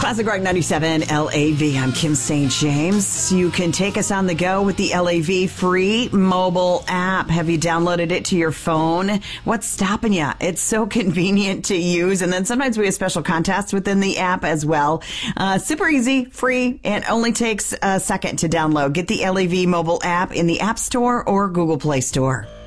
Classic Rock 97 LAV. I'm Kim St. James. You can take us on the go with the LAV free mobile app. Have you downloaded it to your phone? What's stopping you? It's so convenient to use. And then sometimes we have special contests within the app as well. Super easy, free, and only takes a second to download. Get the LAV mobile app in the App Store or Google Play Store.